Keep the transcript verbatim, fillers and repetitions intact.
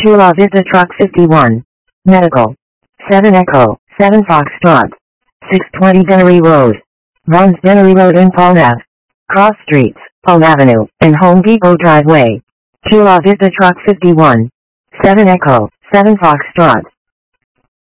Chula Vista Truck fifty-one. Medical. seven Echo, seven Foxtrot. six twenty Dennery Road. Runs Dennery Road in Palnav. Cross Streets, Palm Avenue, and Home Depot Driveway. Chula Vista Truck fifty-one. seven Echo, seven Foxtrot.